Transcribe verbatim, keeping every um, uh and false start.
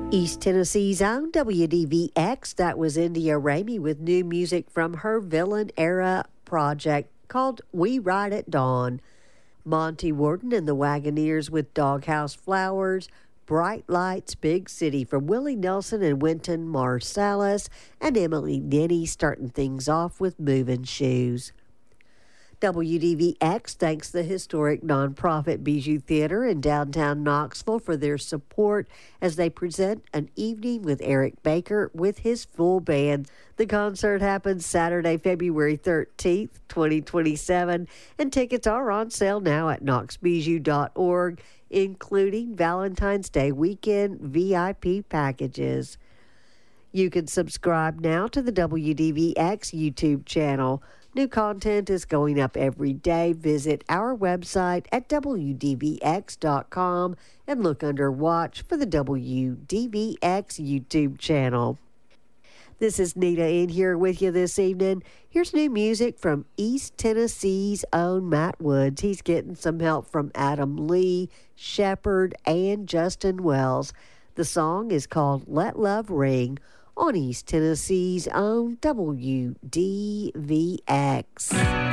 East Tennessee's own W D V X, that was India Ramey with new music from her Villain Era project called We Ride at Dawn. Monty Warden and the Wagoneers with Doghouse Flowers, Bright Lights, Big City from Willie Nelson and Wynton Marsalis, and Emily Nenny starting things off with Moving Shoes. W D V X thanks the historic nonprofit Bijou Theater in downtown Knoxville for their support as they present an evening with Eric Baker with his full band. The concert happens Saturday, February thirteenth, twenty twenty-seven, and tickets are on sale now at knox bijou dot org, including Valentine's Day weekend V I P packages. You can subscribe now to the W D V X YouTube channel. New content is going up every day. Visit our website at w d v x dot com and look under Watch for the W D V X YouTube channel. This is Nita in here with you this evening. Here's new music from East Tennessee's own Matt Woods. He's getting some help from Adam Lee, Shepard, and Justin Wells. The song is called Let Love Ring on East Tennessee's own W D V X.